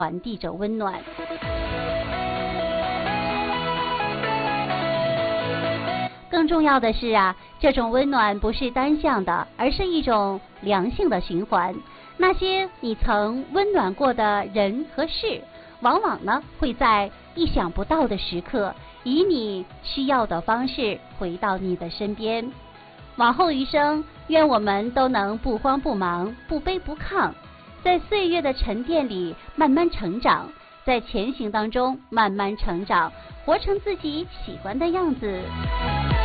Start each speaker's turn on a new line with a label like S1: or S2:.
S1: 传递着温暖。更重要的是啊，这种温暖不是单向的，而是一种良性的循环。那些你曾温暖过的人和事，往往呢会在意想不到的时刻，以你需要的方式回到你的身边。往后余生，愿我们都能不慌不忙，不卑不亢，在岁月的沉淀里慢慢成长，在前行当中慢慢成长，活成自己喜欢的样子。